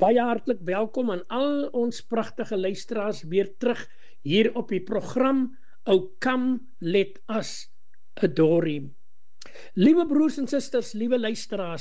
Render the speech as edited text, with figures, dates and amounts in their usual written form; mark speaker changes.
Speaker 1: Baie hartlik welkom aan al ons pragtige luisteraars weer terug hier op die program O Come Let Us Adore Him. Liewe broers en susters, liewe luisteraars,